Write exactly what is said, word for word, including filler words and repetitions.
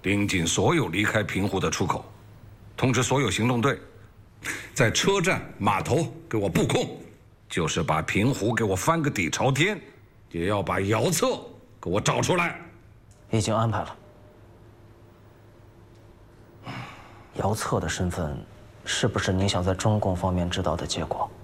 盯紧所有离开平湖的出口，通知所有行动队，在车站、码头给我布控，就是把平湖给我翻个底朝天，也要把姚策给我找出来。 已经安排了。姚策的身份，是不是您想在中共方面知道的结果？